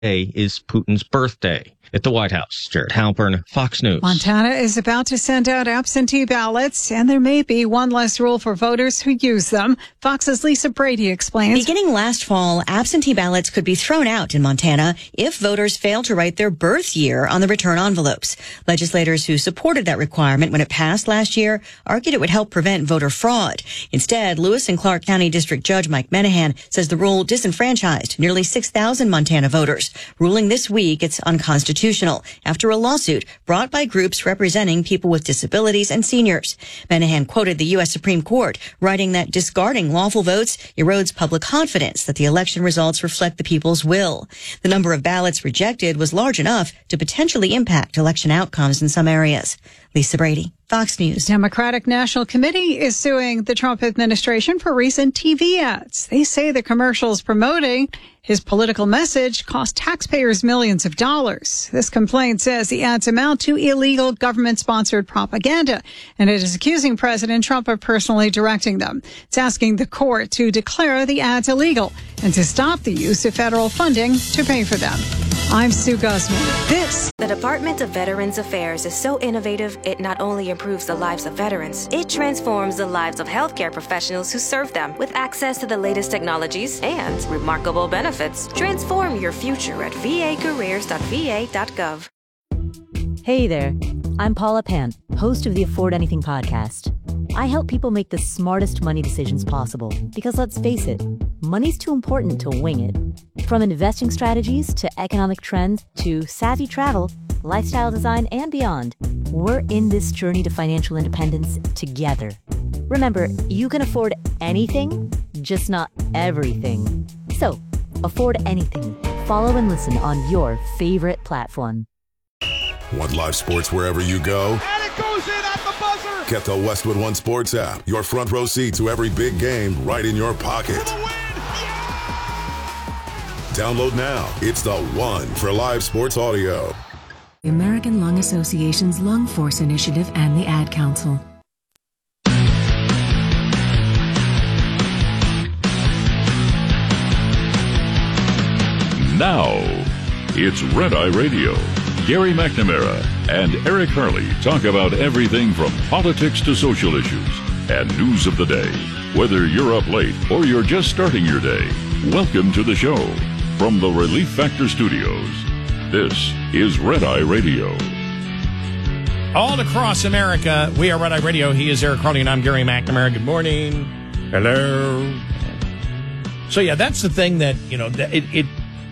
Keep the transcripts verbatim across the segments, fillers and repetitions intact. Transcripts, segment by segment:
Today is Putin's birthday at the White House. Jared Halpern, Fox News. Montana is about to send out absentee ballots, and there may be one less rule for voters who use them. Fox's Lisa Brady explains. Beginning last fall, absentee ballots could be thrown out in Montana if voters fail to write their birth year on the return envelopes. Legislators who supported that requirement when it passed last year argued it would help prevent voter fraud. Instead, Lewis and Clark County District Judge Mike Menahan says the rule disenfranchised nearly six thousand Montana voters, ruling this week it's unconstitutional after a lawsuit brought by groups representing people with disabilities and seniors. Menahan quoted the U S Supreme Court, writing that discarding lawful votes erodes public confidence that the election results reflect the people's will. The number of ballots rejected was large enough to potentially impact election outcomes in some areas. Lisa Brady, Fox News. Democratic National Committee is suing the Trump administration for recent T V ads. They say the commercials promoting his political message cost taxpayers millions of dollars. This complaint says the ads amount to illegal government-sponsored propaganda, and it is accusing President Trump of personally directing them. It's asking the court to declare the ads illegal and to stop the use of federal funding to pay for them. I'm Sue Guzman. This. The Department of Veterans Affairs is so innovative, it not only improves the lives of veterans, it transforms the lives of healthcare professionals who serve them with access to the latest technologies and remarkable benefits. Transform your future at v a careers dot v a dot gov. Hey there, I'm Paula Pant, host of the Afford Anything podcast. I help people make the smartest money decisions possible because, let's face it, money's too important to wing it. From investing strategies to economic trends to savvy travel, lifestyle design, and beyond, we're in this journey to financial independence together. Remember, you can afford anything, just not everything. So, afford anything. Follow and listen on your favorite platform. Want live sports wherever you go? And it goes in at the buzzer! Get the Westwood One Sports app. Your front row seat to every big game right in your pocket. For the win! Yeah! Download now. It's the one for live sports audio. The American Lung Association's Lung Force Initiative and the Ad Council. Now, it's Red Eye Radio. Gary McNamara and Eric Harley talk about everything from politics to social issues and news of the day. Whether you're up late or you're just starting your day, welcome to the show. From the Relief Factor Studios, this is Red Eye Radio. All across America, we are Red Eye Radio. He is Eric Harley and I'm Gary McNamara. Good morning. Hello. So, yeah, that's the thing that, you know, it... it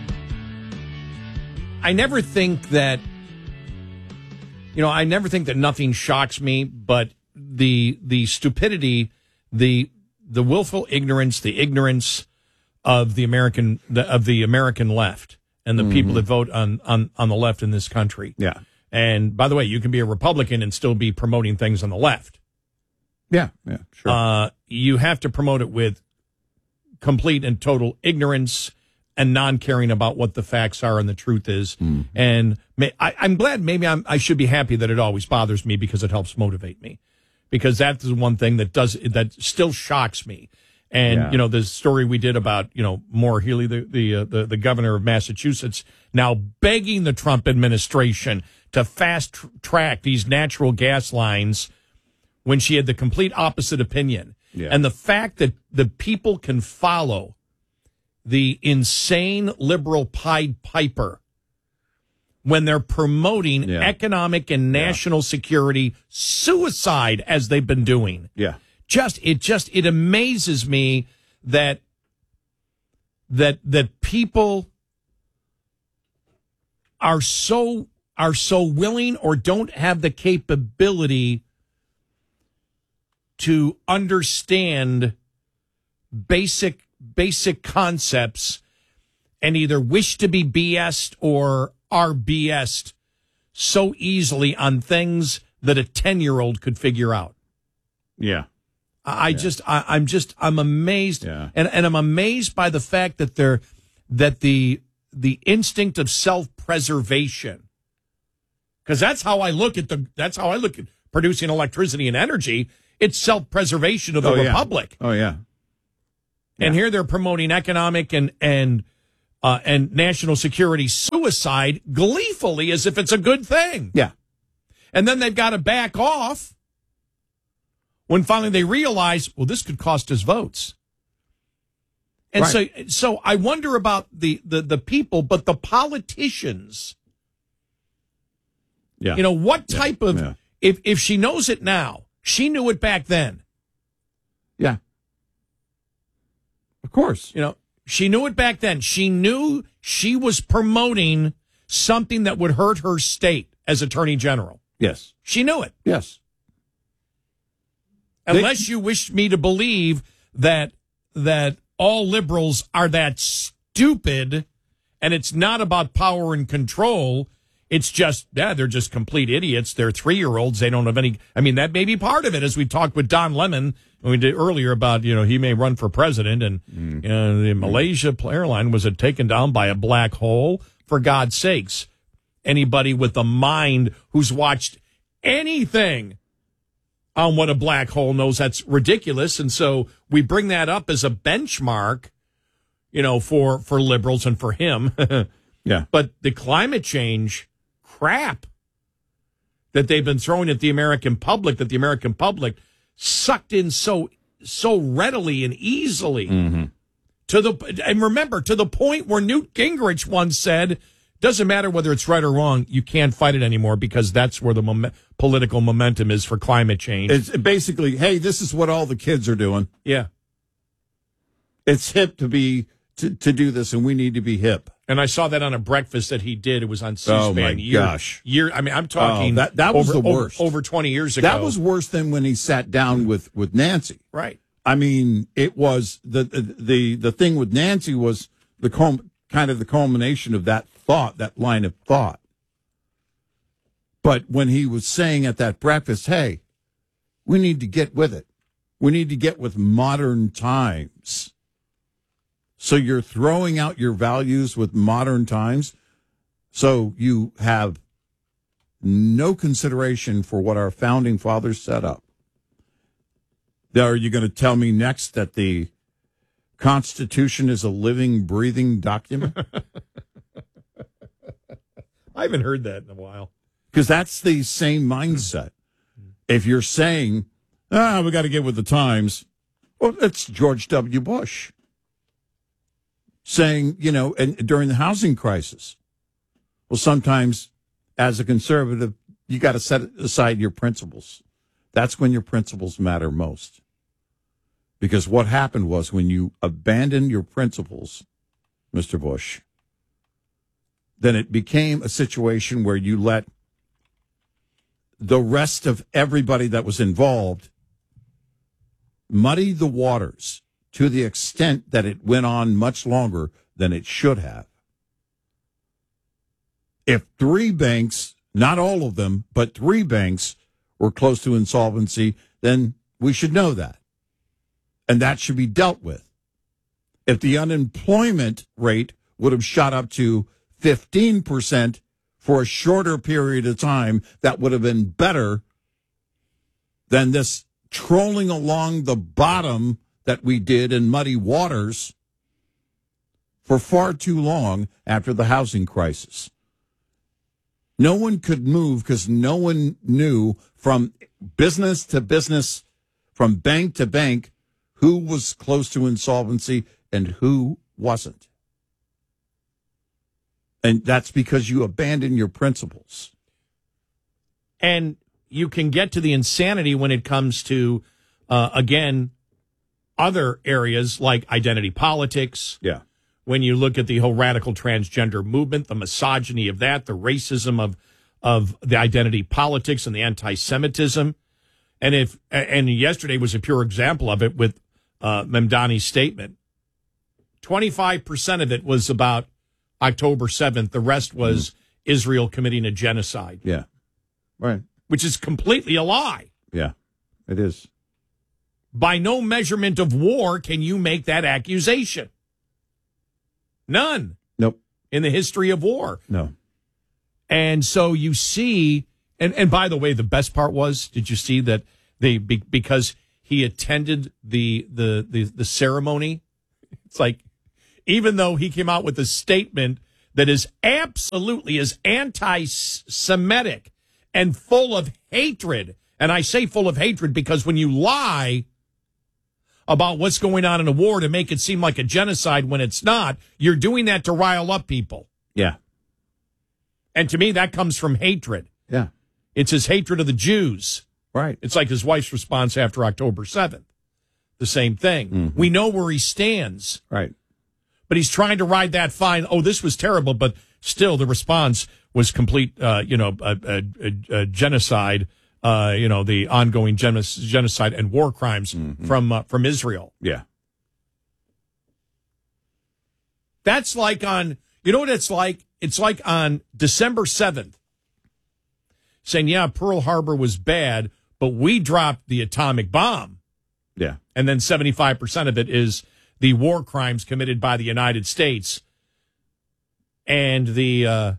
I never think that, you know, I never think that nothing shocks me, but the the stupidity, the the willful ignorance, the ignorance of the American the, of the American left and the mm-hmm. people that vote on, on, on the left in this country. Yeah. And by the way, you can be a Republican and still be promoting things on the left. Yeah, yeah, sure. Uh, you have to promote it with complete and total ignorance and non-caring about what the facts are and the truth is. Mm-hmm. And may, I, I'm glad, maybe I'm, I should be happy that it always bothers me because it helps motivate me. Because that's the one thing that does, that still shocks me. And, yeah. you know, the story we did about, you know, Maura Healey, the, the, uh, the, the governor of Massachusetts, now begging the Trump administration to fast tr- track these natural gas lines when she had the complete opposite opinion. Yeah. And the fact that the people can follow the insane liberal Pied Piper when they're promoting yeah. economic and national yeah. security suicide as they've been doing. Yeah. Just it just it amazes me that that that people are so are so willing or don't have the capability to understand basic basic concepts and either wish to be B S'd or are B S'd so easily on things that a ten-year-old could figure out. Yeah. I yeah. just, I, I'm just, I'm amazed. Yeah. And, and I'm amazed by the fact that they're, that the, the instinct of self-preservation, because that's how I look at the, that's how I look at producing electricity and energy. It's self-preservation of the oh, yeah. republic. Oh, yeah. And yeah. here they're promoting economic and, and uh, and national security suicide gleefully as if it's a good thing. Yeah. And then they've got to back off when finally they realize, well, this could cost us votes. And Right. so so I wonder about the, the, the people, but the politicians, Yeah. you know, what Yeah. type of, Yeah. if, if she knows it now, she knew it back then. Yeah. Of course. You know, she knew it back then. She knew she was promoting something that would hurt her state as Attorney General. Yes. She knew it. Yes. Unless you wish me to believe that that all liberals are that stupid and it's not about power and control. It's just, yeah, they're just complete idiots. They're three-year-olds. They don't have any. I mean, that may be part of it, as we talked with Don Lemon when we did earlier about, you know, he may run for president. And Mm. you know, the Malaysia airline was it taken down by a black hole? For God's sakes, anybody with a mind who's watched anything on what a black hole knows that's ridiculous. And so we bring that up as a benchmark, you know, for, for liberals and for him. Yeah. But the climate change crap that they've been throwing at the American public, that the American public sucked in so so readily and easily. Mm-hmm. To the and remember, to the point where Newt Gingrich once said, doesn't matter whether it's right or wrong, you can't fight it anymore because that's where the mom- political momentum is for climate change. It's basically, hey, this is what all the kids are doing. Yeah. It's hip to be to, to do this, and we need to be hip. And I saw that on a breakfast that he did. It was on C-SPAN. Oh, my year, gosh. Year, I mean, I'm talking Oh, that- that was over, the worst. Over, over twenty years ago. That was worse than when he sat down with, with Nancy. Right. I mean, it was the the the thing with Nancy was the culm, kind of the culmination of that thought, that line of thought. But when he was saying at that breakfast, hey, we need to get with it. We need to get with modern times. So you're throwing out your values with modern times. So you have no consideration for what our founding fathers set up. Are you going to tell me next that the Constitution is a living, breathing document? I haven't heard that in a while. Because that's the same mindset. If you're saying, ah, we got to get with the times, well, it's George W. Bush saying, you know, and during the housing crisis, well, sometimes as a conservative, you got to set aside your principles. That's when your principles matter most. Because what happened was when you abandoned your principles, Mister Bush, then it became a situation where you let the rest of everybody that was involved muddy the waters to the extent that it went on much longer than it should have. If three banks, not all of them, but three banks were close to insolvency, then we should know that. And that should be dealt with. If the unemployment rate would have shot up to fifteen percent for a shorter period of time, that would have been better than this trolling along the bottom that we did in muddy waters for far too long after the housing crisis. No one could move because no one knew from business to business, from bank to bank, who was close to insolvency and who wasn't. And that's because you abandon your principles. And you can get to the insanity when it comes to, uh, again, other areas like identity politics. Yeah. When you look at the whole radical transgender movement, the misogyny of that, the racism of of the identity politics and the anti-Semitism. And if and yesterday was a pure example of it with uh, Mamdani's statement. twenty-five percent of it was about October seventh. The rest was mm. Israel committing a genocide. Yeah. Right. Which is completely a lie. Yeah, it is. By no measurement of war can you make that accusation. None. Nope. In the history of war. No. And so you see, and, and by the way, the best part was, did you see that they, be, because he attended the, the, the, the ceremony? It's like, even though he came out with a statement that is absolutely as anti-Semitic and full of hatred. And I say full of hatred because when you lie about what's going on in a war to make it seem like a genocide when it's not, you're doing that to rile up people. Yeah. And to me, that comes from hatred. Yeah. It's his hatred of the Jews. Right. It's like his wife's response after October seventh. The same thing. Mm-hmm. We know where he stands. Right. But he's trying to ride that fine. Oh, this was terrible, but still the response was complete, uh, you know, a, a, a, a genocide, uh, you know, the ongoing genoc- genocide and war crimes mm-hmm. from uh, from Israel. Yeah. That's like on, you know what it's like? It's like on December seventh, saying, yeah, Pearl Harbor was bad, but we dropped the atomic bomb. Yeah. And then seventy-five percent of it is the war crimes committed by the United States and the uh,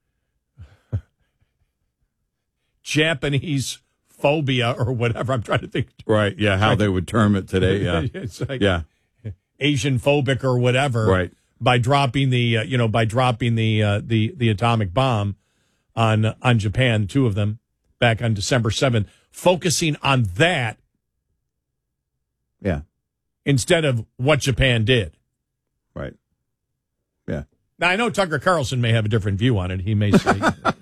Japanese phobia or whatever. I'm trying to think. Right. Yeah. How they would term it today. Yeah. It's like yeah. Asian phobic or whatever. Right. By dropping the, uh, you know, by dropping the, uh, the, the atomic bomb on, on Japan, two of them back on December seventh, focusing on that. Yeah. Instead of what Japan did. Right. Yeah. Now, I know Tucker Carlson may have a different view on it. He may say.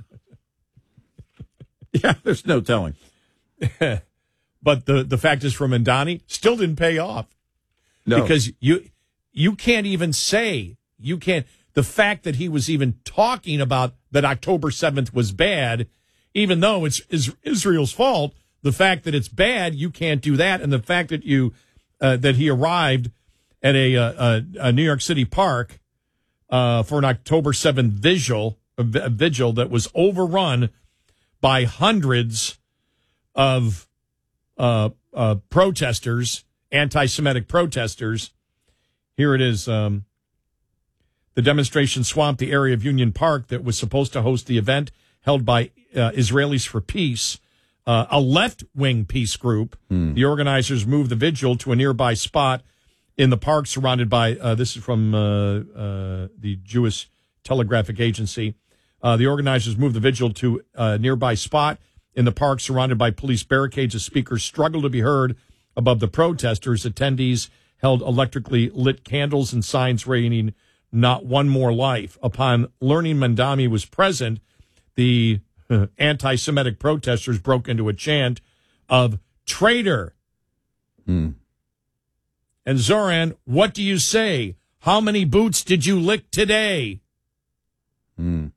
Yeah, there's no telling. But the, the fact is from Mamdani, still didn't pay off. No. Because you you can't even say, you can't, the fact that he was even talking about that October seventh was bad, even though it's is Israel's fault, the fact that it's bad, you can't do that. And the fact that you, uh, that he arrived at a, a, a New York City park uh, for an October seventh vigil, a vigil that was overrun by hundreds of uh, uh, protesters, anti-Semitic protesters. Here it is. Um, the demonstration swamped the area of Union Park that was supposed to host the event held by uh, Israelis for Peace, uh, a left-wing peace group. Hmm. The organizers moved the vigil to a nearby spot in the park surrounded by, uh, this is from uh, uh, the Jewish Telegraphic Agency. Uh, the organizers moved the vigil to a nearby spot in the park surrounded by police barricades as speakers struggled to be heard above the protesters. Attendees held electrically lit candles and signs reading, "Not one more life." Upon learning Mamdani was present, the uh, anti-Semitic protesters broke into a chant of "traitor." Hmm. And Zoran, what do you say? How many boots did you lick today? Hmm.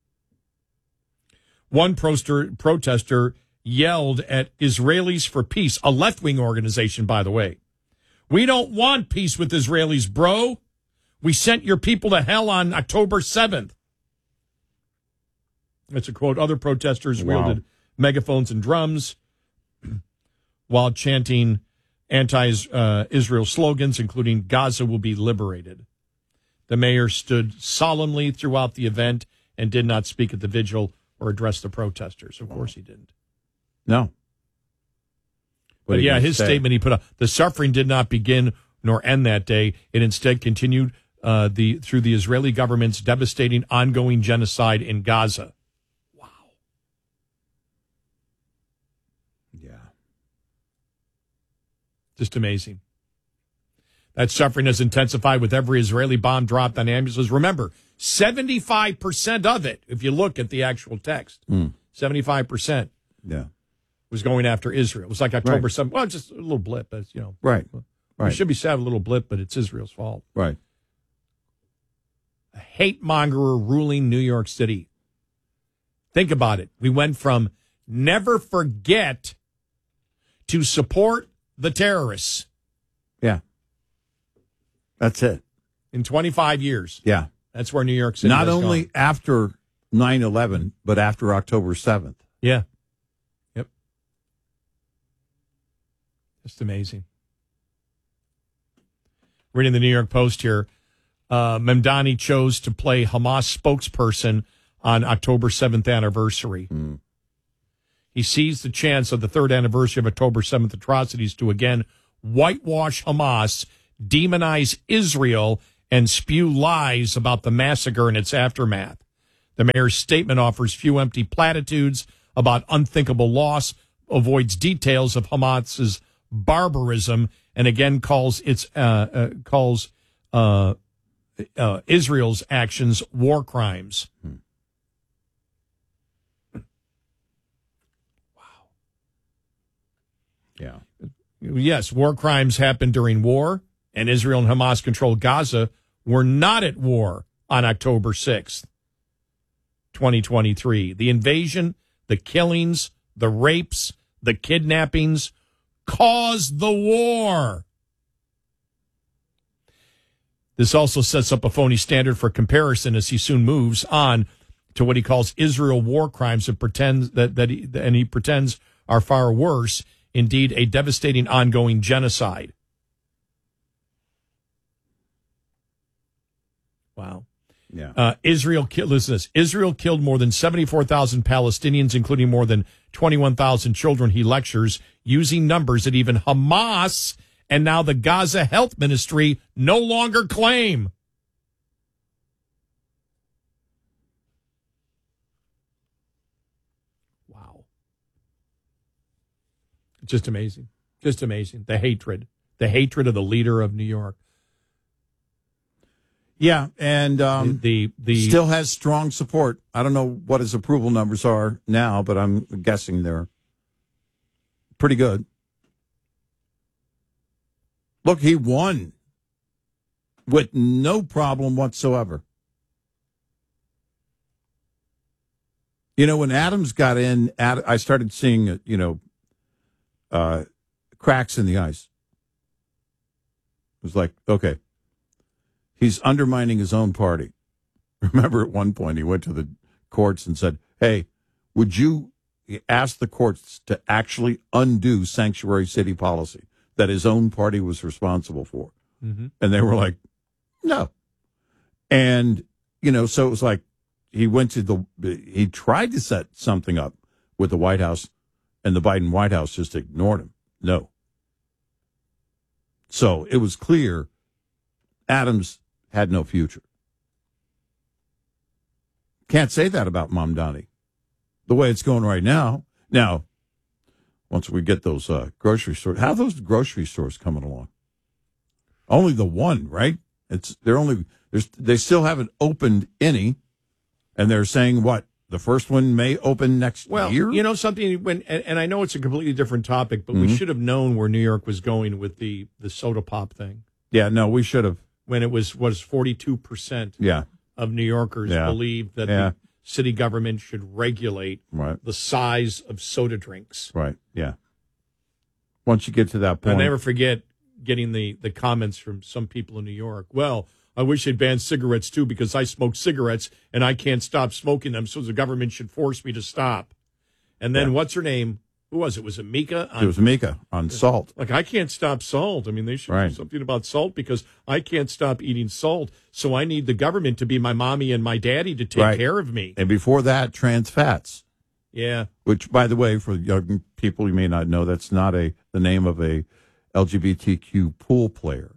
One proster, protester yelled at Israelis for Peace, a left-wing organization, by the way. "We don't want peace with Israelis, bro. We sent your people to hell on October seventh. That's a quote. Other protesters Wow. wielded megaphones and drums while chanting anti-Israel slogans, including "Gaza will be liberated." The mayor stood solemnly throughout the event and did not speak at the vigil or address the protesters. Of course he didn't. No. But yeah, his say? statement he put up, the suffering did not begin nor end that day. It instead continued uh, the through the Israeli government's devastating ongoing genocide in Gaza. Wow. Yeah. Just amazing. That suffering has intensified with every Israeli bomb dropped on ambulances. Remember, seventy-five percent of it, if you look at the actual text, Mm. seventy-five percent Yeah. was going after Israel. It was like October Right. seventh. Well, just a little blip, as you know. Right. We Right. should be sad a little blip, but it's Israel's fault. Right. A hate mongerer ruling New York City. Think about it. We went from never forget to support the terrorists. Yeah. That's it. In twenty-five years. Yeah. That's where New York City Not has only gone. after nine eleven, but after October seventh. Yeah. Yep. Just amazing. Reading the New York Post here, uh, Mamdani chose to play Hamas spokesperson on October seventh anniversary. Mm. He seized the chance of the third anniversary of October seventh atrocities to again whitewash Hamas, demonize Israel, and spew lies about the massacre and its aftermath. The mayor's statement offers few empty platitudes about unthinkable loss, avoids details of Hamas's barbarism, and again calls its uh, uh, calls uh, uh, Israel's actions war crimes. Hmm. Wow. Yeah. Yes, war crimes happened during war, and Israel and Hamas controlled Gaza were not at war on October sixth, twenty twenty-three. The invasion, the killings, the rapes, the kidnappings caused the war. This also sets up a phony standard for comparison as he soon moves on to what he calls Israel war crimes and pretends that, that he, and he pretends are far worse, indeed a devastating ongoing genocide. Wow. Yeah. Uh, Israel killed, listen to this. Israel killed more than seventy-four thousand Palestinians, including more than twenty-one thousand children, he lectures, using numbers that even Hamas and now the Gaza Health Ministry no longer claim. Wow. Just amazing. Just amazing. The hatred. The hatred of the leader of New York. Yeah, and um, the, the the still has strong support. I don't know what his approval numbers are now, but I'm guessing they're pretty good. Look, he won with no problem whatsoever. You know, when Adams got in, Ad, I started seeing, you know, uh, cracks in the ice. It was like, okay. He's undermining his own party. Remember, at one point, he went to the courts and said, hey, would you ask the courts to actually undo sanctuary city policy that his own party was responsible for? Mm-hmm. And they were like, no. And, you know, so it was like he went to the, he tried to set something up with the White House, and the Biden White House just ignored him. No. So it was clear Adams had no future. Can't say that about Mamdani. The way it's going right now. Now, once we get those uh, grocery stores, how are those grocery stores coming along? Only the one, right? It's they're only there's they still haven't opened any, and they're saying what the first one may open next well, year. You know something, when and, and I know it's a completely different topic, but Mm-hmm. we should have known where New York was going with the the soda pop thing. Yeah, no, we should have. When it was was forty-two percent Yeah. of New Yorkers Yeah. believe that Yeah. the city government should regulate Right. the size of soda drinks. Right. Yeah. Once you get to that point, I'll never forget getting the, the comments from some people in New York. Well, I wish they'd ban cigarettes too because I smoke cigarettes and I can't stop smoking them, so the government should force me to stop. And then Yeah. what's her name? Who was it? Was it Mika? it was Mika on salt. Like, I can't stop salt. I mean, they should Right. do something about salt because I can't stop eating salt. So I need the government to be my mommy and my daddy to take Right. care of me. And before that, trans fats. Yeah. Which, by the way, for young people, you may not know, that's not a the name of a L G B T Q pool player.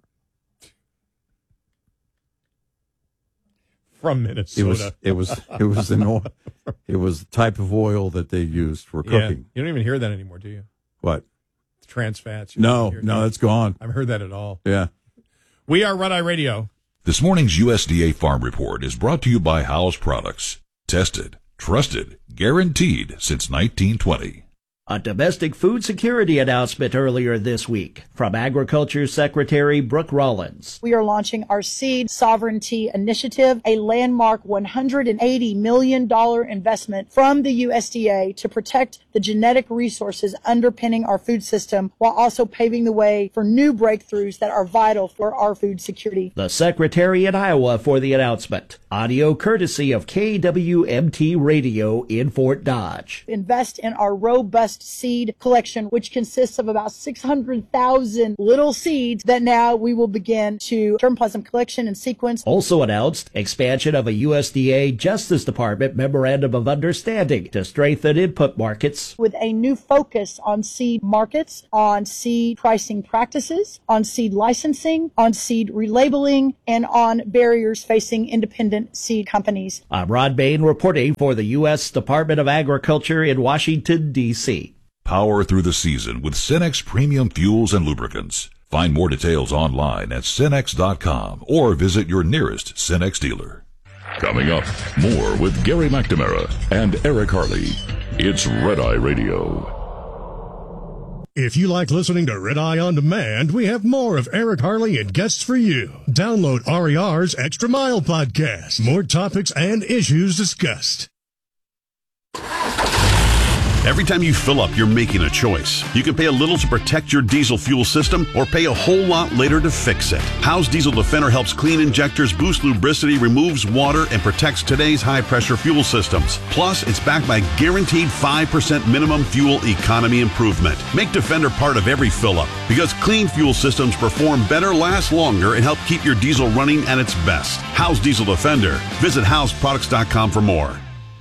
From Minnesota. It was it was it was an oil, it was the type of oil that they used for Yeah. cooking. You don't even hear that anymore, do you? What? Trans fats. You don't No, hear no, that. that's gone. I haven't heard that at all. Yeah. We are Red Eye Radio. This morning's U S D A Farm Report is brought to you by Howes Products. Tested, trusted, guaranteed since nineteen twenty. A domestic food security announcement earlier this week from Agriculture Secretary Brooke Rollins. We are launching our Seed Sovereignty Initiative, a landmark one hundred eighty million dollars investment from the U S D A to protect the genetic resources underpinning our food system while also paving the way for new breakthroughs that are vital for our food security. The Secretary in Iowa for the announcement. Audio courtesy of K W M T Radio in Fort Dodge. Invest in our robust robust seed collection, which consists of about six hundred thousand little seeds that now we will begin to germplasm collection and sequence. Also announced expansion of a U S D A Justice Department Memorandum of Understanding to strengthen input markets. With a new focus on seed markets, on seed pricing practices, on seed licensing, on seed relabeling, and on barriers facing independent seed companies. I'm Rod Bain reporting for the U S Department of Agriculture in Washington, D C Power through the season with Cenex Premium Fuels and Lubricants. Find more details online at Cenex dot com or visit your nearest Cenex dealer. Coming up, more with Gary McNamara and Eric Harley. It's Red Eye Radio. If you like listening to Red Eye On Demand, we have more of Eric Harley and guests for you. Download R E R's Extra Mile podcast. More topics and issues discussed. Every time you fill up, you're making a choice. You can pay a little to protect your diesel fuel system or pay a whole lot later to fix it. How's Diesel Defender helps clean injectors, boost lubricity, removes water, and protects today's high-pressure fuel systems. Plus, it's backed by guaranteed five percent minimum fuel economy improvement. Make Defender part of every fill-up because clean fuel systems perform better, last longer, and help keep your diesel running at its best. How's Diesel Defender? Visit Howes Products dot com for more.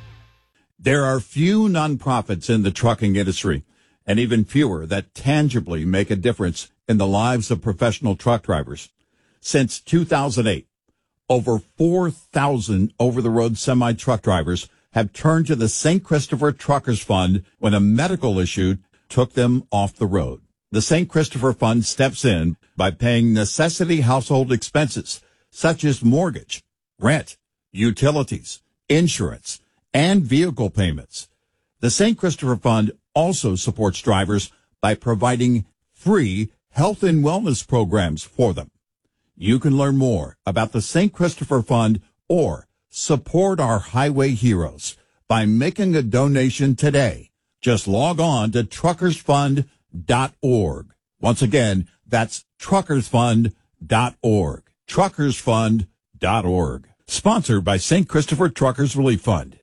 There are few nonprofits in the trucking industry, and even fewer that tangibly make a difference in the lives of professional truck drivers. Since two thousand eight, over four thousand over-the-road semi-truck drivers have turned to the Saint Christopher Truckers Fund when a medical issue took them off the road. The Saint Christopher Fund steps in by paying necessity household expenses, such as mortgage, rent, utilities, insurance, and vehicle payments. The Saint Christopher Fund also supports drivers by providing free health and wellness programs for them. You can learn more about the Saint Christopher Fund or support our highway heroes by making a donation today. Just log on to truckers fund dot org. Once again, that's truckers fund dot org. truckers fund dot org. Sponsored by Saint Christopher Truckers Relief Fund.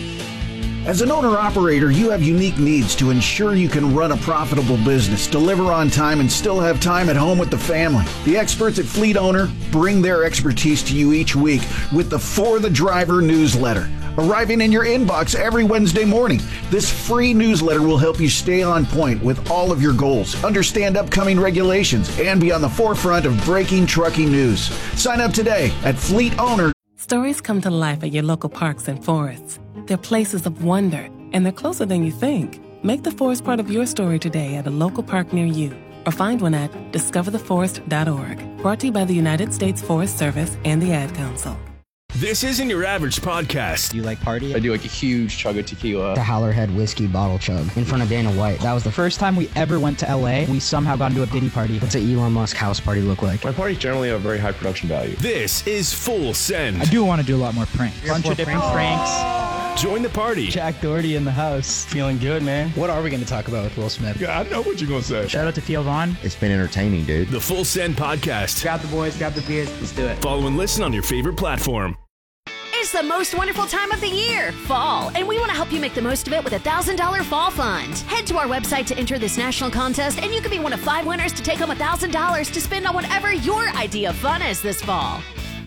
As an owner-operator, you have unique needs to ensure you can run a profitable business, deliver on time, and still have time at home with the family. The experts at Fleet Owner bring their expertise to you each week with the For the Driver newsletter, arriving in your inbox every Wednesday morning. This free newsletter will help you stay on point with all of your goals, understand upcoming regulations, and be on the forefront of breaking trucking news. Sign up today at Fleet Owner. Stories come to life at your local parks and forests. They're places of wonder, and they're closer than you think. Make the forest part of your story today at a local park near you, or find one at discover the forest dot org. Brought to you by the United States Forest Service and the Ad Council. This isn't your average podcast. Do you like party? I do like a huge chug of tequila. The Howlerhead whiskey bottle chug in front of Dana White. That was the first time we ever went to L A. We somehow got into a Diddy party. What's an Elon Musk house party look like? My parties generally have very high production value. This is Full Send. I do want to do a lot more pranks. A bunch of different pranks. Join the party. Jack Doherty in the house. Feeling good, man. What are we going to talk about with Will Smith? Yeah, I know what you're going to say. Shout out to Theo Vaughn. It's been entertaining, dude. The Full Send podcast. Grab the boys, grab the beers. Let's do it. Follow and listen on your favorite platform. It's the most wonderful time of the year, fall, and we want to help you make the most of it with a one thousand dollars Fall Fund. Head to our website to enter this national contest, and you can be one of five winners to take home one thousand dollars to spend on whatever your idea of fun is this fall.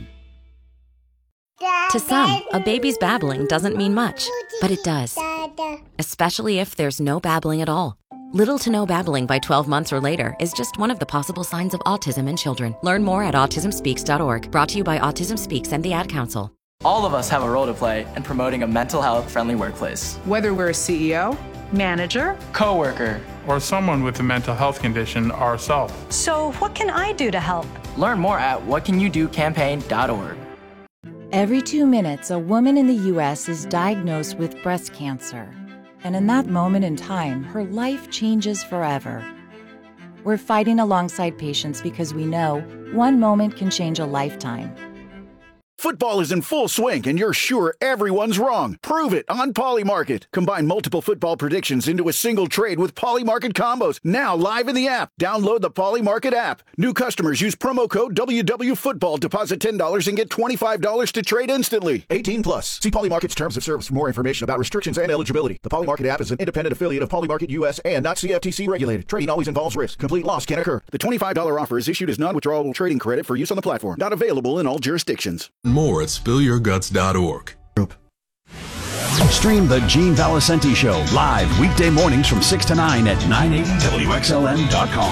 To some, a baby's babbling doesn't mean much, but it does. Especially if there's no babbling at all. Little to no babbling by twelve months or later is just one of the possible signs of autism in children. Learn more at autism speaks dot org. Brought to you by Autism Speaks and the Ad Council. All of us have a role to play in promoting a mental health friendly workplace. Whether we're a C E O, manager, coworker, or someone with a mental health condition ourselves. So what can I do to help? Learn more at what can you do campaign dot org. Every two minutes, a woman in the U S is diagnosed with breast cancer. And in that moment in time, her life changes forever. We're fighting alongside patients because we know one moment can change a lifetime. Football is in full swing, and you're sure everyone's wrong. Prove it on Polymarket. Combine multiple football predictions into a single trade with Polymarket combos. Now live in the app. Download the Polymarket app. New customers use promo code W W Football. Deposit ten dollars and get twenty-five dollars to trade instantly. eighteen plus. See Polymarket's terms of service for more information about restrictions and eligibility. The Polymarket app is an independent affiliate of Polymarket U S and not C F T C regulated. Trading always involves risk. Complete loss can occur. The twenty-five dollars offer is issued as non-withdrawable trading credit for use on the platform. Not available in all jurisdictions. More at spill your guts dot org. Stream the Gene Valicenti Show live weekday mornings from six to nine at nine eighty W X L N dot com.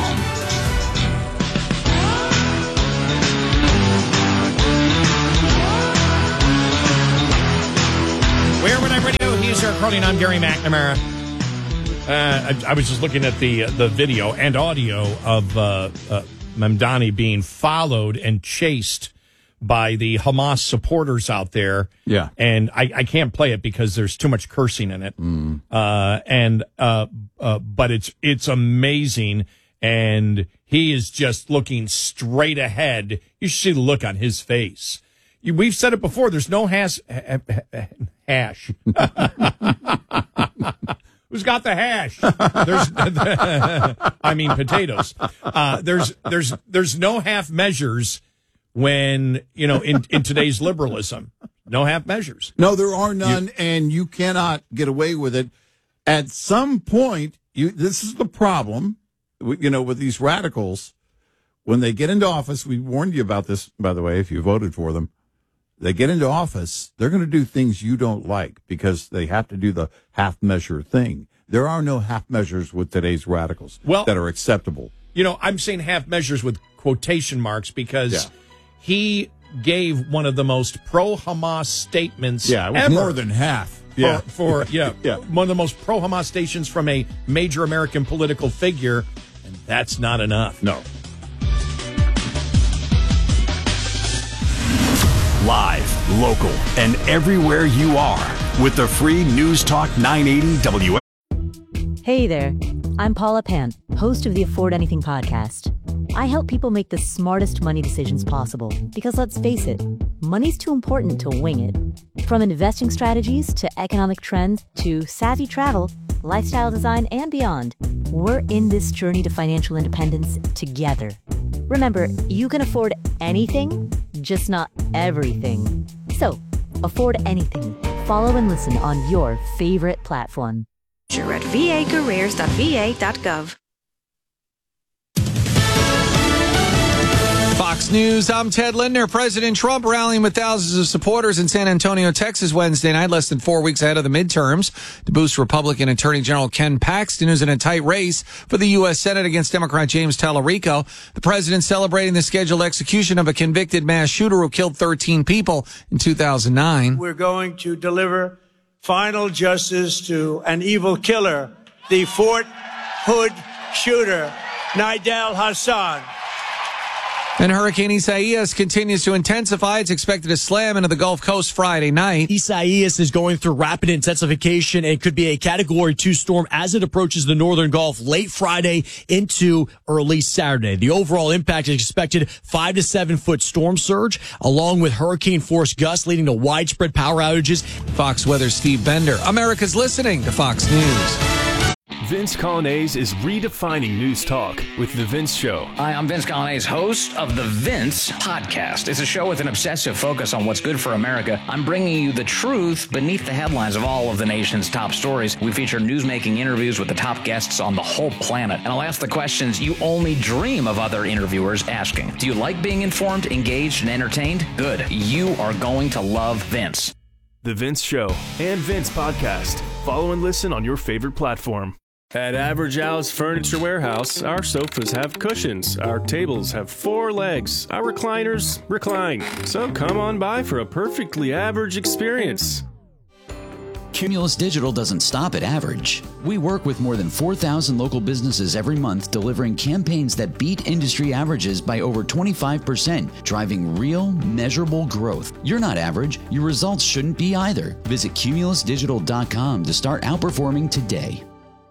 Where Would I Radio? He's Eric Harley, and I'm Gary McNamara. Uh, I, I was just looking at the the video and audio of uh, uh, Mamdani being followed and chased by the Hamas supporters out there. Yeah. And I, I can't play it because there's too much cursing in it. Mm. Uh, and, uh, uh, but it's, it's amazing. And he is just looking straight ahead. You should see the look on his face. You, we've said it before. There's no hash, hash. Who's got the hash? There's, I mean, potatoes. Uh, there's, there's, there's no half measures when, you know, in, in today's liberalism. No half measures. No, there are none, you, and you cannot get away with it. At some point, you this is the problem, you know, with these radicals. When they get into office, we warned you about this, by the way, if you voted for them. They get into office, they're going to do things you don't like because they have to do the half measure thing. There are no half measures with today's radicals well, that are acceptable. You know, I'm saying half measures with quotation marks because yeah. he gave one of the most pro-Hamas statements yeah, it was ever. More than half. For, yeah. for yeah, yeah, one of the most pro-Hamas stations from a major American political figure, and that's not enough. No. Live, local, and everywhere you are with the free News Talk nine eighty W. Hey there, I'm Paula Pant, host of the Afford Anything podcast. I help people make the smartest money decisions possible because, let's face it, money's too important to wing it. From investing strategies to economic trends to savvy travel, lifestyle design, and beyond, we're in this journey to financial independence together. Remember, you can afford anything, just not everything. So, afford anything. Follow and listen on your favorite platform. You're at v a careers dot v a dot gov. Fox News, I'm Ted Linder. President Trump rallying with thousands of supporters in San Antonio, Texas Wednesday night, less than four weeks ahead of the midterms, to boost Republican Attorney General Ken Paxton, who's in a tight race for the U S Senate against Democrat James Tallarico. The president celebrating the scheduled execution of a convicted mass shooter who killed thirteen people in two thousand nine. We're going to deliver final justice to an evil killer, the Fort Hood shooter, Nidal Hassan. And Hurricane Isaias continues to intensify. It's expected to slam into the Gulf Coast Friday night. Isaias is going through rapid intensification and could be a Category two storm as it approaches the northern Gulf late Friday into early Saturday. The overall impact is expected five to seven foot storm surge, along with hurricane force gusts leading to widespread power outages. Fox Weather's Steve Bender. America's listening to Fox News. Vince Colonnese is redefining news talk with The Vince Show. Hi, I'm Vince Colonnese, host of The Vince Podcast. It's a show with an obsessive focus on what's good for America. I'm bringing you the truth beneath the headlines of all of the nation's top stories. We feature newsmaking interviews with the top guests on the whole planet. And I'll ask the questions you only dream of other interviewers asking. Do you like being informed, engaged, and entertained? Good. You are going to love Vince. The Vince Show and Vince Podcast. Follow and listen on your favorite platform. At Average Al's Furniture Warehouse, our sofas have cushions, our tables have four legs, our recliners recline. So come on by for a perfectly average experience. Cumulus Digital doesn't stop at average. We work with more than four thousand local businesses every month, delivering campaigns that beat industry averages by over twenty-five percent, driving real, measurable growth. You're not average. Your results shouldn't be either. Visit cumulus digital dot com to start outperforming today.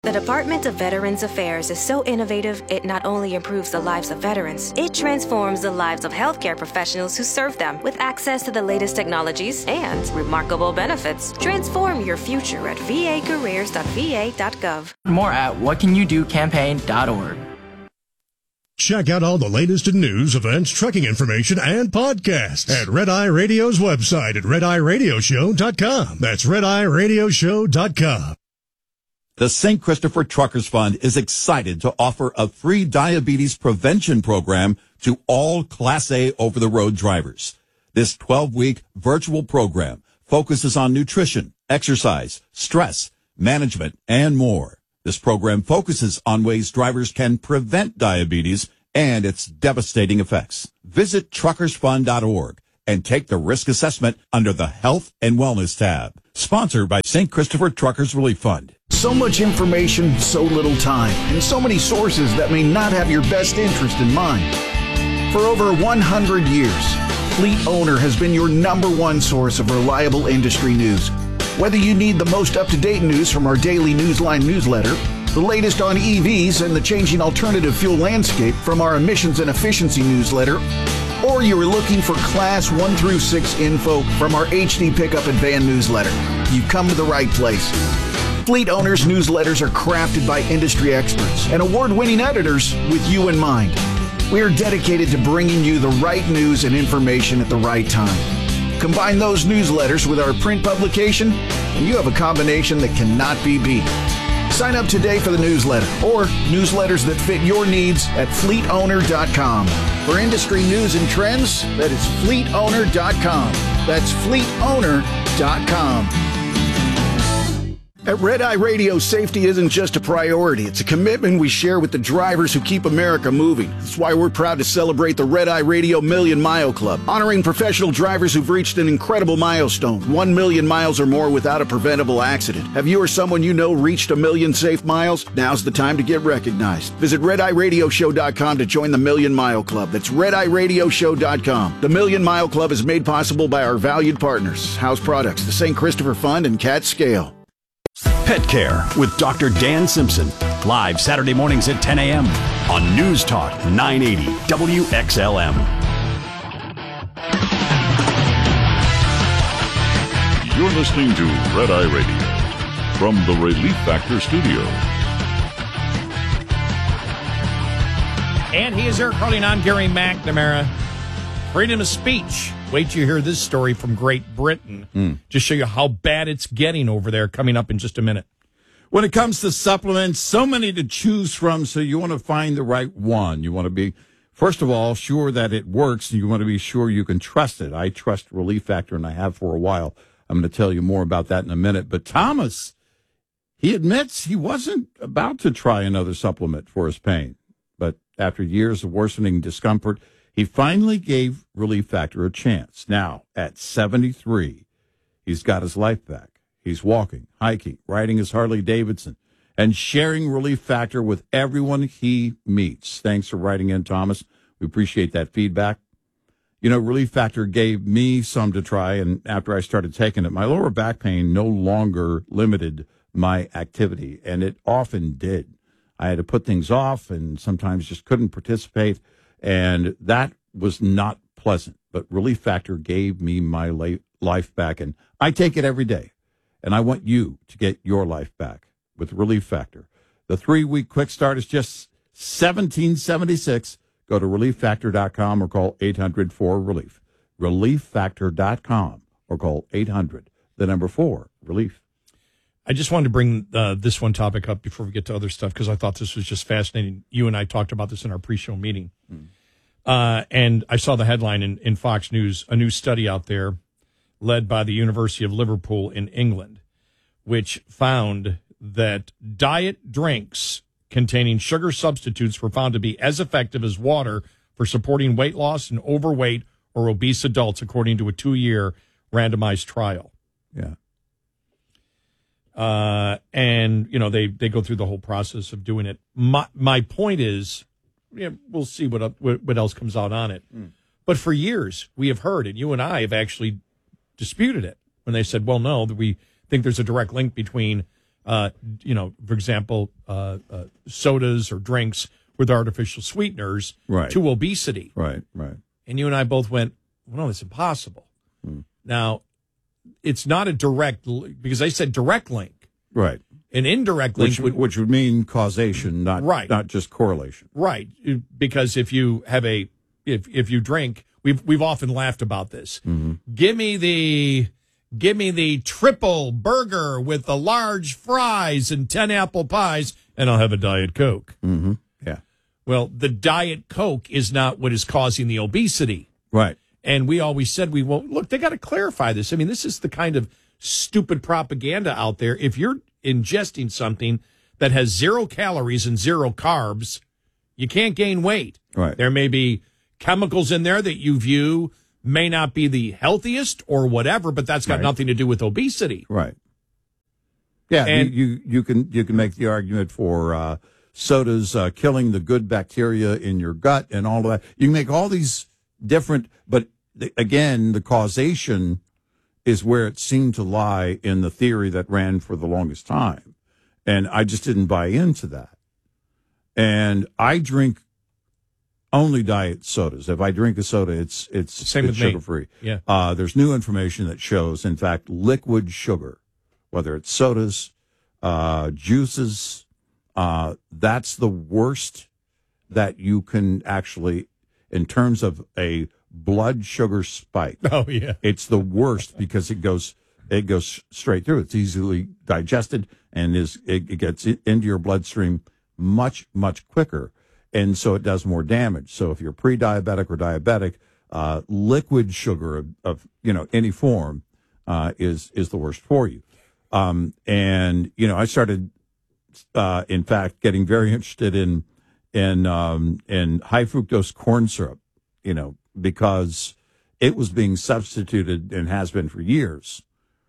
The Department of Veterans Affairs is so innovative, it not only improves the lives of veterans, it transforms the lives of healthcare professionals who serve them with access to the latest technologies and remarkable benefits. Transform your future at v a careers dot v a dot gov. More at what can you do campaign dot org. Check out all the latest in news, events, trucking information, and podcasts at Red Eye Radio's website at red eye radio show dot com. That's red eye radio show dot com. The Saint Christopher Truckers Fund is excited to offer a free diabetes prevention program to all Class A over-the-road drivers. This twelve-week virtual program focuses on nutrition, exercise, stress, management, and more. This program focuses on ways drivers can prevent diabetes and its devastating effects. Visit truckers fund dot org and take the risk assessment under the Health and Wellness tab. Sponsored by Saint Christopher Truckers Relief Fund. So much information, so little time, and so many sources that may not have your best interest in mind. For over one hundred years, Fleet Owner has been your number one source of reliable industry news. Whether you need the most up-to-date news from our daily Newsline newsletter, the latest on E Vs and the changing alternative fuel landscape from our emissions and efficiency newsletter, or you are looking for Class one through six info from our H D Pickup and Van newsletter, you've come to the right place. Fleet Owners newsletters are crafted by industry experts and award-winning editors with you in mind. We are dedicated to bringing you the right news and information at the right time. Combine those newsletters with our print publication, and you have a combination that cannot be beat. Sign up today for the newsletter or newsletters that fit your needs at fleet owner dot com. For industry news and trends, that is fleet owner dot com. That's fleet owner dot com. At Red Eye Radio, safety isn't just a priority. It's a commitment we share with the drivers who keep America moving. That's why we're proud to celebrate the Red Eye Radio Million Mile Club, honoring professional drivers who've reached an incredible milestone, one million miles or more without a preventable accident. Have you or someone you know reached a million safe miles? Now's the time to get recognized. Visit red eye radio show dot com to join the Million Mile Club. That's red eye radio show dot com. The Million Mile Club is made possible by our valued partners, House Products, the Saint Christopher Fund, and Cat Scale. Pet Care with Doctor Dan Simpson. Live Saturday mornings at ten a.m. on News Talk nine eighty W X L M. You're listening to Red Eye Radio from the Relief Factor Studio. And he is Eric Carly, and I'm Gary McNamara. Freedom of speech. Wait till you hear this story from Great Britain. Mm. Just show you how bad it's getting over there, coming up in just a minute. When it comes to supplements, so many to choose from, so you want to find the right one. You want to be, first of all, sure that it works, and you want to be sure you can trust it. I trust Relief Factor, and I have for a while. I'm going to tell you more about that in a minute. But Thomas, he admits he wasn't about to try another supplement for his pain. But after years of worsening discomfort, he finally gave Relief Factor a chance. Now, at seventy-three, he's got his life back. He's walking, hiking, riding his Harley Davidson, and sharing Relief Factor with everyone he meets. Thanks for writing in, Thomas. We appreciate that feedback. You know, Relief Factor gave me some to try, and after I started taking it, my lower back pain no longer limited my activity, and it often did. I had to put things off and sometimes just couldn't participate. And that was not pleasant. But Relief Factor gave me my life back, and I take it every day. And I want you to get your life back with Relief Factor. The three-week quick start is just seventeen seventy-six. Go to relief factor dot com or call eight hundred four relief. relief factor dot com or call eight hundred, the number four, relief. I just wanted to bring uh, this one topic up before we get to other stuff, because I thought this was just fascinating. You and I talked about this in our pre-show meeting. Mm. Uh, and I saw the headline in, in Fox News, a new study out there led by the University of Liverpool in England, which found that diet drinks containing sugar substitutes were found to be as effective as water for supporting weight loss in overweight or obese adults, according to a two-year randomized trial. Yeah. Uh, and, you know, they, they go through the whole process of doing it. My, my point is, yeah, we'll see what, what what else comes out on it. Mm. But for years, we have heard, and you and I have actually disputed it when they said, well, no, we think there's a direct link between uh, you know, for example, uh, uh, sodas or drinks with artificial sweeteners Right. to obesity. Right, right. And you and I both went, well, no, that's impossible. Hmm. Now, it's not a direct, li- because I said direct link. Right. An indirect link Which, would, which would mean causation, not Right. not just correlation. Right, because if you have a if if you drink, we've we've often laughed about this. Mm-hmm. Give me the give me the triple burger with the large fries and ten apple pies, and I'll have a Diet Coke. Mm-hmm. Yeah. Well, the Diet Coke is not what is causing the obesity. Right. And we always said we won't look. They got to clarify this. I mean, this is the kind of stupid propaganda out there. If you're ingesting something that has zero calories and zero carbs, you can't gain weight. Right. There may be chemicals in there that you view may not be the healthiest or whatever, but that's got Right. nothing to do with obesity. Right. Yeah, And- you, you you can you can make the argument for uh, sodas uh, killing the good bacteria in your gut and all of that. You can make all these different, but the, again, the causation is where it seemed to lie in the theory that ran for the longest time, and I just didn't buy into that. And I drink only diet sodas. If I drink a soda, it's it's, Same it's with me. sugar free. Yeah. Uh, there's new information that shows, in fact, liquid sugar, whether it's sodas, uh, juices, uh, that's the worst that you can actually, in terms of a blood sugar spike. Oh, yeah. It's the worst because it goes it goes straight through. It's easily digested and is it, it gets into your bloodstream much, much quicker. And so it does more damage. So if you're pre-diabetic or diabetic, uh, liquid sugar of, of, you know, any form, uh, is, is the worst for you. Um, and, you know, I started, uh, in fact, getting very interested in, in, um, in high fructose corn syrup, you know, because it was being substituted and has been for years,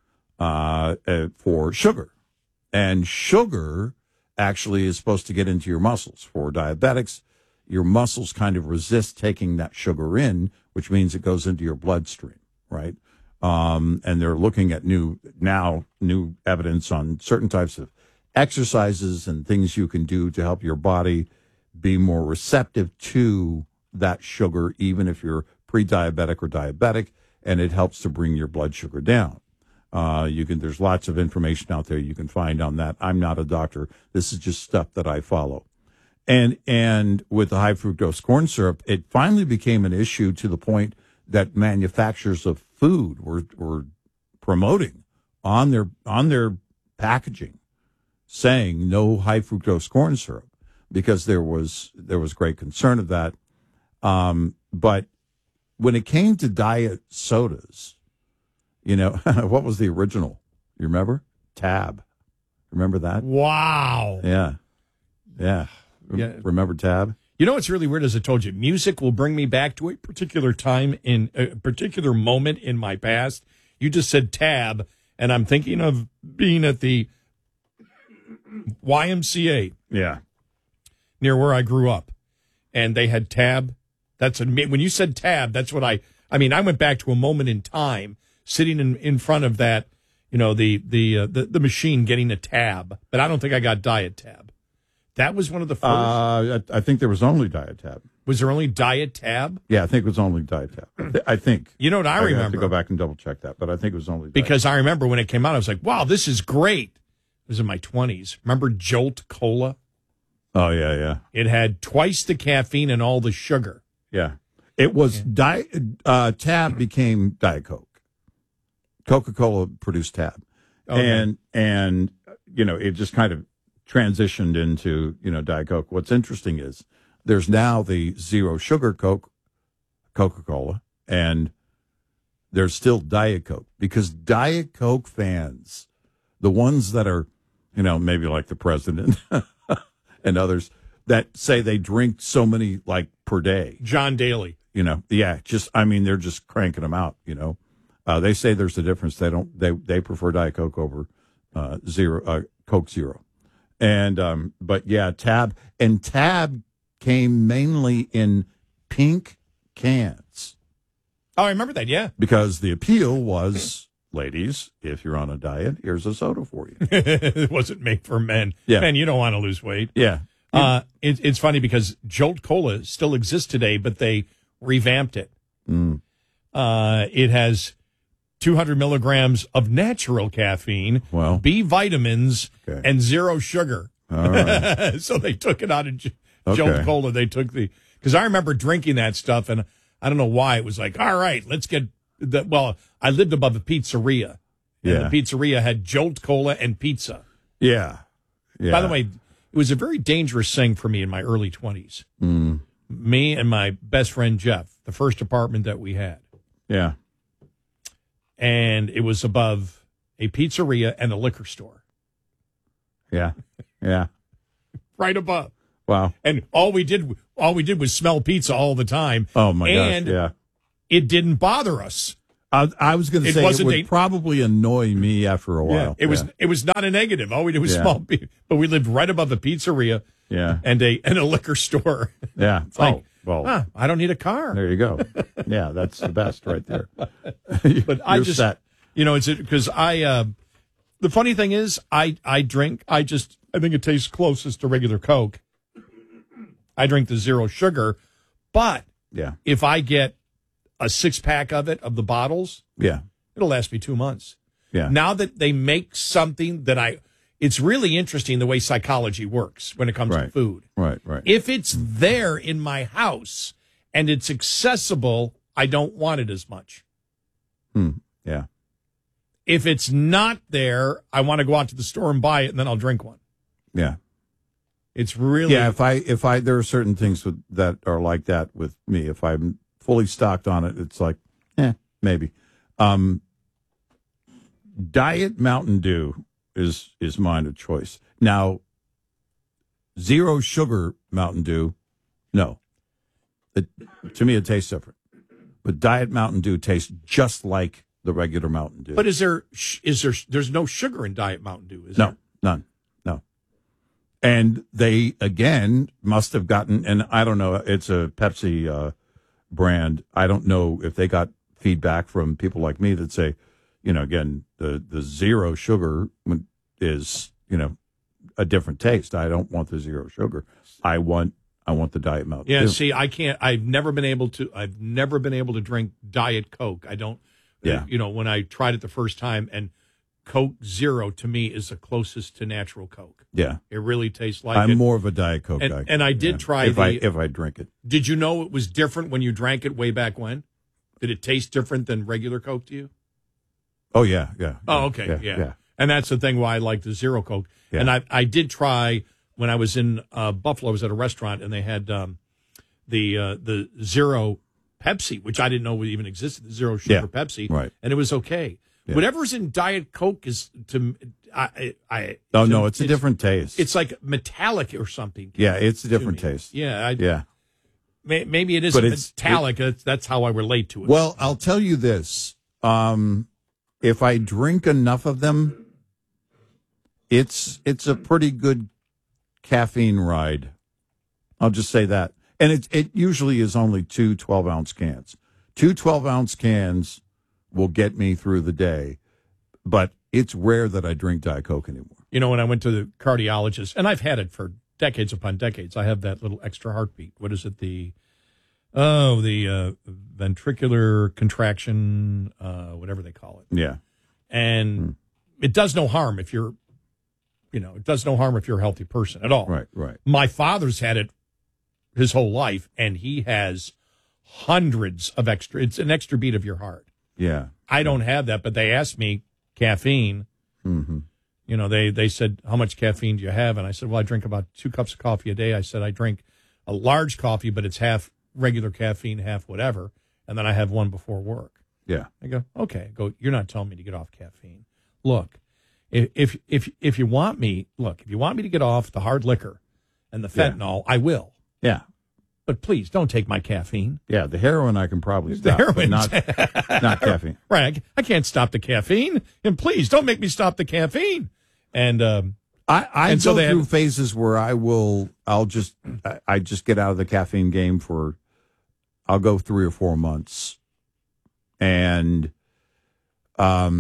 uh, uh for sugar. And sugar actually is supposed to get into your muscles. For diabetics, your muscles kind of resist taking that sugar in, which means it goes into your bloodstream, right? Um, and they're looking at new, now new evidence on certain types of exercises and things you can do to help your body be more receptive to that sugar, even if you're pre-diabetic or diabetic, and it helps to bring your blood sugar down. Uh, you can, there's lots of information out there you can find on that. I'm not a doctor. This is just stuff that I follow. And, and with the high fructose corn syrup, it finally became an issue to the point that manufacturers of food were, were promoting on their, on their packaging, saying no high fructose corn syrup, because there was, there was great concern of that. Um, but when it came to diet sodas, you know, what was the original? You remember? Tab. Remember that? Wow. Yeah. Yeah. Yeah. Remember Tab? You know what's really weird, as I told you, music will bring me back to a particular time in a particular moment in my past. You just said Tab, and I'm thinking of being at the Y M C A. Yeah. Near where I grew up. And they had Tab. That's a, when you said Tab, that's what I, I mean, I went back to a moment in time sitting in, in front of that, you know, the, the, uh, the, the machine getting a Tab, but I don't think I got Diet Tab. That was one of the first. Uh, I, I think there was only Diet Tab. Was there only Diet Tab? Yeah, I think it was only Diet Tab. I think. You know what I, I remember? have to go back and double check that, but I think it was only Diet Because I remember when it came out, I was like, wow, this is great. It was in my twenties. Remember Jolt Cola? Oh, yeah, yeah. It had twice the caffeine and all the sugar. Yeah. It was, yeah. Di- uh, Tab became Diet Coke. Coca-Cola produced Tab. Okay. And, and, you know, it just kind of transitioned into, you know, Diet Coke. What's interesting is there's now the zero sugar Coke, Coca-Cola, and there's still Diet Coke, because Diet Coke fans, the ones that are, you know, maybe like the president and others that say they drink so many like per day. John Daly. You know, yeah, just, I mean, they're just cranking them out, you know. Uh, they say there's a difference. They don't, they, they prefer Diet Coke over, uh, zero, uh, Coke Zero. And, um, but yeah, Tab, and Tab came mainly in pink cans. Oh, I remember that. Yeah. Because the appeal was ladies, if you're on a diet, here's a soda for you. It wasn't made for men. Yeah. Men, you don't want to lose weight. Yeah. Uh, it, it's funny because Jolt Cola still exists today, but they revamped it. Mm. Uh, it has two hundred milligrams of natural caffeine, well, B vitamins, okay. and zero sugar. All right. So they took it out of J- Okay. Jolt Cola. They took the, because I remember drinking that stuff, and I don't know why it was like, all right, let's get the. Well, I lived above a pizzeria, and Yeah. the pizzeria had Jolt Cola and pizza. Yeah. Yeah. By the way, it was a very dangerous thing for me in my early twenties. Mm. Me and my best friend Jeff, the first apartment that we had. Yeah. And it was above a pizzeria and a liquor store. Yeah. Yeah. Right above. Wow. And all we did all we did was smell pizza all the time. Oh my and gosh. Yeah. It didn't bother us. I, I was going to It say it wasn't would a- probably annoy me after a while. It was Yeah. it was not a negative. All we did was Yeah. smell pi- but we lived right above a pizzeria Yeah. and a and a liquor store. Yeah. It's like, oh, well, huh, I don't need a car. there you go. Yeah, that's the best right there. But I You're just, set. you know, it's because I, uh, the funny thing is, I, I drink, I just, I think it tastes closest to regular Coke. I drink the zero sugar, but Yeah. if I get a six pack of it, of the bottles, Yeah. it'll last me two months. Yeah. Now that they make something that I, it's really interesting the way psychology works when it comes to Right. food. Right. Right. If it's there in my house and it's accessible, I don't want it as much. Hmm. Yeah. If it's not there, I want to go out to the store and buy it, and then I'll drink one. Yeah. It's really Yeah. If I, if I, there are certain things with, that are like that with me. If I'm fully stocked on it, it's like, eh, maybe. Um, Diet Mountain Dew is, is mine of choice. Now, zero sugar Mountain Dew, no. It, to me, it tastes different. But Diet Mountain Dew tastes just like the regular Mountain Dew. But is there is there there's no sugar in Diet Mountain Dew? Is No, there? none, no. And they again must have gotten, and I don't know, it's a Pepsi uh, brand. I don't know if they got feedback from people like me that say, you know, again, the the zero sugar is, you know, a different taste. I don't want the zero sugar. I want I want the Diet Mountain Yeah. Dew. See, I can't. I've never been able to. I've never been able to drink Diet Coke. I don't. Yeah. You know, when I tried it the first time, and Coke Zero to me is the closest to natural Coke. Yeah. It really tastes like I'm it. more of a Diet Coke and, guy. And I did Yeah. try if the. I if I drink it. Did you know it was different when you drank it way back when? Did it taste different than regular Coke to you? Oh yeah, yeah. Oh, okay, yeah. yeah. yeah. And that's the thing why I like the Zero Coke. Yeah. And I I did try when I was in uh, Buffalo. I was at a restaurant and they had um, the uh, the Zero Pepsi, which I didn't know even existed. The Zero Sugar Yeah, Pepsi, right. And it was okay. Yeah. Whatever's in Diet Coke is to I I. Oh to- no, it's a different taste. It's like metallic or something. Yeah, it's a to different me. taste. Yeah, I, Yeah. may, maybe it is But it's- metallic. that's, that's how I relate to it. Well, I'll tell you this. Um, if I drink enough of them, it's it's a pretty good caffeine ride. I'll just say that. And it it usually is only two twelve-ounce cans. Two twelve-ounce cans will get me through the day, but it's rare that I drink Diet Coke anymore. You know, when I went to the cardiologist, and I've had it for decades upon decades, I have that little extra heartbeat. What is it? The, oh, the uh, ventricular contraction, uh, whatever they call it. Yeah. And Hmm. it does no harm if you're, you know, it does no harm if you're a healthy person at all. Right, right. My father's had it his whole life, and he has hundreds of extra, it's an extra beat of your heart. Yeah. I don't have that, but they asked me caffeine. Mm-hmm. You know, they, they said, how much caffeine do you have? And I said, well, I drink about two cups of coffee a day. I said, I drink a large coffee, but it's half regular caffeine, half whatever. And then I have one before work. Yeah. I go, okay. I go, you're not telling me to get off caffeine. Look, if, if, if, if you want me, look, if you want me to get off the hard liquor and the Yeah. fentanyl, I will. Yeah. But please don't take my caffeine. Yeah, the heroin I can probably The stop, but heroin. not, not caffeine. Right. I, I can't stop the caffeine. And please don't make me stop the caffeine. And, um, I, I and go so they through had- phases where I will, I'll just, I, I just get out of the caffeine game for, I'll go three or four months. And, um,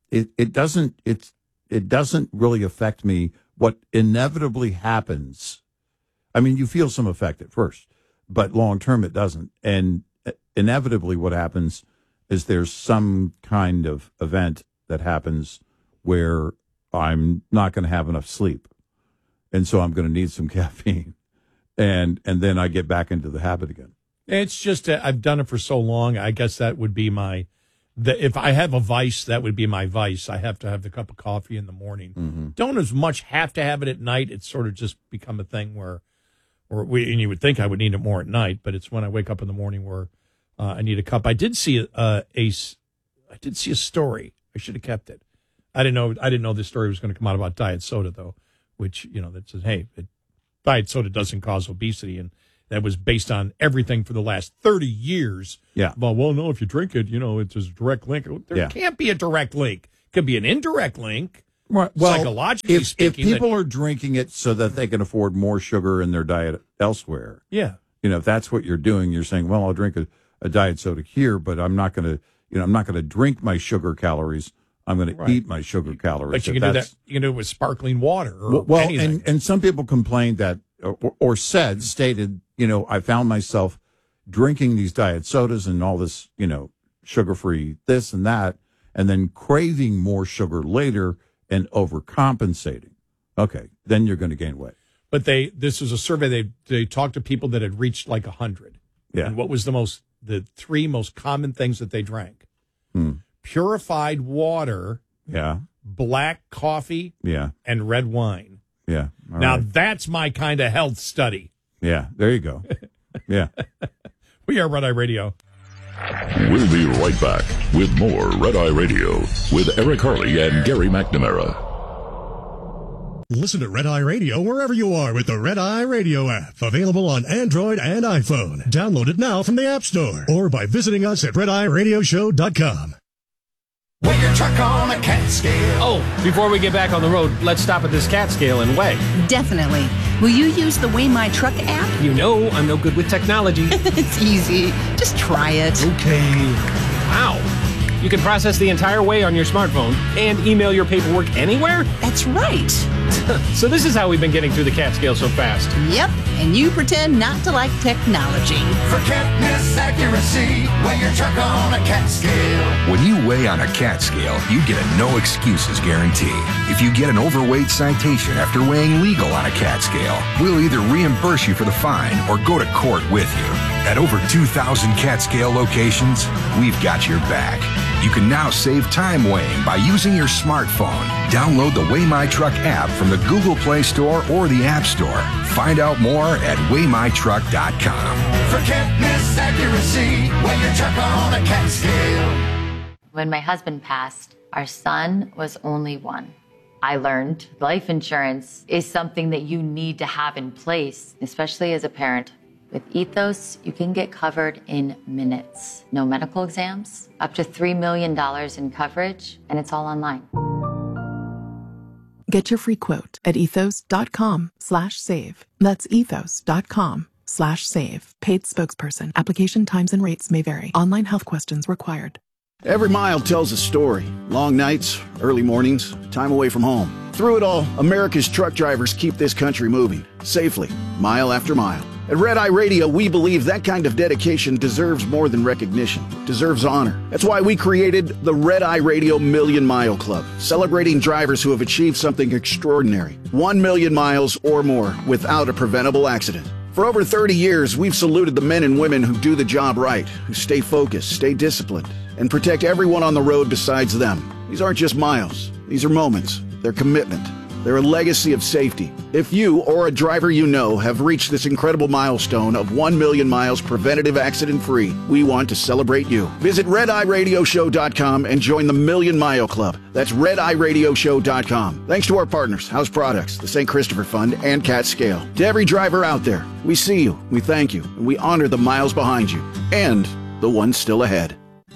it, it doesn't it's it doesn't really affect me. What inevitably happens, I mean, you feel some effect at first, but long term it doesn't. And inevitably what happens is there's some kind of event that happens where I'm not going to have enough sleep. And so I'm going to need some caffeine. And and then I get back into the habit again. It's just, uh, I've done it for so long. I guess that would be my, the, if I have a vice, that would be my vice. I have to have the cup of coffee in the morning. Mm-hmm. Don't as much have to have it at night. It's sort of just become a thing where, or we, and you would think I would need it more at night, but it's when I wake up in the morning where uh, I need a cup. I did see a, a, I did see a story. I should have kept it. I didn't know, I didn't know this story was going to come out about diet soda though, which, you know, that says, hey, it, diet soda doesn't cause obesity. And that was based on everything for the last thirty years. Yeah. Well, well, no, if you drink it, you know, it's a direct link. There Yeah. can't be a direct link. It could be an indirect link. Right. Well, psychologically if, if speaking. people that, are drinking it so that they can afford more sugar in their diet elsewhere, yeah. you know, if that's what you're doing, you're saying, well, I'll drink a, a diet soda here, but I'm not going to, you know, I'm not going to drink my sugar calories. I'm going Right. to eat my sugar calories. But you If can do that's- that. You can do it with sparkling water or Well, well, anything. and, and some people complained that, or, or said, stated, you know, I found myself drinking these diet sodas and all this, you know, sugar-free this and that, and then craving more sugar later and overcompensating. Okay, then you're going to gain weight. But they, this was a survey. They they talked to people that had reached like a hundred. Yeah. And what was the most, the three most common things that they drank? Hmm. Purified water, Yeah, black coffee, yeah, and red wine. yeah. All now right. that's my kind of health study. Yeah, there you go. Yeah. We are Red Eye Radio. We'll be right back with more Red Eye Radio with Eric Harley and Gary McNamara. Listen to Red Eye Radio wherever you are with the Red Eye Radio app. Available on Android and iPhone. Download it now from the App Store or by visiting us at red eye radio show dot com. Weigh your truck on a cat scale. Oh, before we get back on the road, let's stop at this cat scale and weigh. Definitely. Will you use the Weigh My Truck app? You know I'm no good with technology. It's easy. Just try it. Okay. Wow. You can process the entire weigh on your smartphone and email your paperwork anywhere? That's right. So this is how we've been getting through the cat scale so fast. Yep. And you pretend not to like technology. For catness accuracy, weigh your truck on a cat scale. When you weigh on a cat scale, you get a no excuses guarantee. If you get an overweight citation after weighing legal on a cat scale, we'll either reimburse you for the fine or go to court with you. At over two thousand cat scale locations, we've got your back. You can now save time weighing by using your smartphone. Download the Weigh My Truck app from the Google Play Store or the App Store. Find out more at weigh my truck dot com. For catness accuracy, weigh your truck on a cat scale. When my husband passed, our son was only one. I learned life insurance is something that you need to have in place, especially as a parent. With Ethos, you can get covered in minutes. No medical exams, up to three million dollars in coverage, and it's all online. Get your free quote at ethos.com slash save. That's ethos.com slash save. Paid spokesperson. Application times and rates may vary. Online health questions required. Every mile tells a story. Long nights, early mornings, time away from home. Through it all, America's truck drivers keep this country moving, safely, mile after mile. At Red Eye Radio, we believe that kind of dedication deserves more than recognition, deserves honor. That's why we created the Red Eye Radio Million Mile Club, celebrating drivers who have achieved something extraordinary. One million miles or more without a preventable accident. For over thirty years, we've saluted the men and women who do the job right, who stay focused, stay disciplined, and protect everyone on the road besides them. These aren't just miles. These are moments. They're commitment. They're a legacy of safety. If you or a driver you know have reached this incredible milestone of one million miles preventative accident-free, we want to celebrate you. Visit red eye radio show dot com and join the Million Mile Club. That's red eye radio show dot com. Thanks to our partners, House Products, the Saint Christopher Fund, and Cat Scale. To every driver out there, we see you, we thank you, and we honor the miles behind you, and the ones still ahead.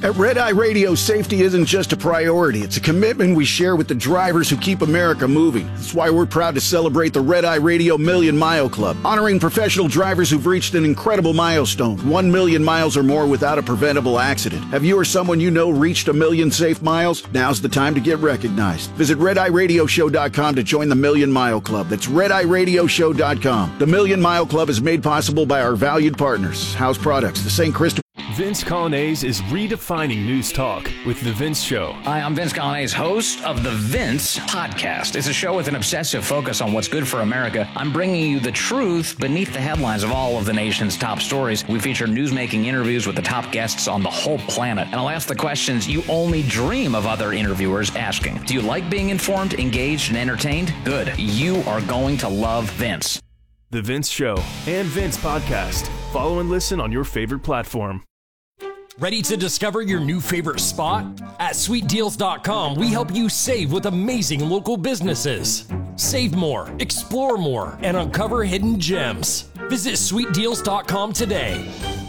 At Red Eye Radio, safety isn't just a priority. It's a commitment we share with the drivers who keep America moving. That's why we're proud to celebrate the Red Eye Radio Million Mile Club, honoring professional drivers who've reached an incredible milestone, one million miles or more without a preventable accident. Have you or someone you know reached a million safe miles? Now's the time to get recognized. Visit red eye radio show dot com to join the Million Mile Club. That's red eye radio show dot com. The Million Mile Club is made possible by our valued partners, House Products, the Saint Christopher. Vince Colonnese is redefining news talk with The Vince Show. Hi, I'm Vince Colonnese, host of The Vince Podcast. It's a show with an obsessive focus on what's good for America. I'm bringing you the truth beneath the headlines of all of the nation's top stories. We feature newsmaking interviews with the top guests on the whole planet. And I'll ask the questions you only dream of other interviewers asking. Do you like being informed, engaged, and entertained? Good. You are going to love Vince. The Vince Show and Vince Podcast. Follow and listen on your favorite platform. Ready to discover your new favorite spot? At sweet deals dot com, we help you save with amazing local businesses. Save more, explore more, and uncover hidden gems. Visit sweet deals dot com today.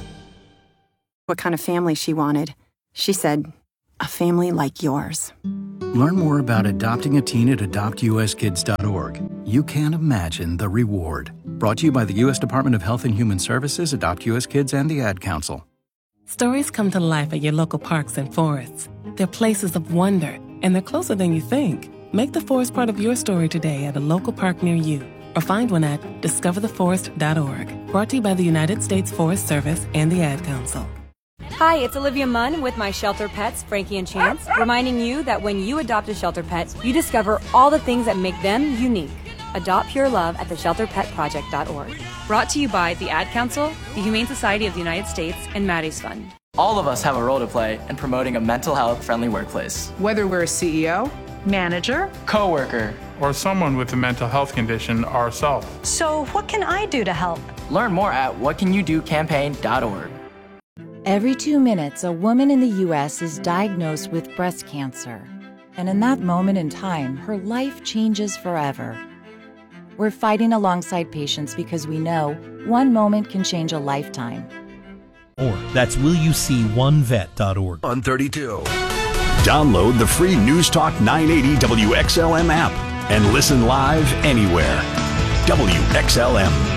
What kind of family she wanted. She said, a family like yours. Learn more about adopting a teen at adopt u s kids dot org. You can't imagine the reward. Brought to you by the U S Department of Health and Human Services, Adopt U S Kids, and the Ad Council. Stories come to life at your local parks and forests. They're places of wonder, and they're closer than you think. Make the forest part of your story today at a local park near you, or find one at discover the forest dot org. Brought to you by the United States Forest Service and the Ad Council. Hi, it's Olivia Munn with my shelter pets, Frankie and Chance, reminding you that when you adopt a shelter pet, you discover all the things that make them unique. Adopt Pure Love at the shelter pet project dot org. Brought to you by the Ad Council, the Humane Society of the United States, and Maddie's Fund. All of us have a role to play in promoting a mental health friendly workplace. Whether we're a C E O, Manager, coworker, or someone with a mental health condition ourselves. So what can I do to help? Learn more at what can you do campaign dot org. Every two minutes, a woman in the U S is diagnosed with breast cancer. And in that moment in time, her life changes forever. We're fighting alongside patients because we know one moment can change a lifetime. Or that's will you see one vet dot org. On thirty-two. Download the free News Talk nine eighty W X L M app and listen live anywhere. W X L M.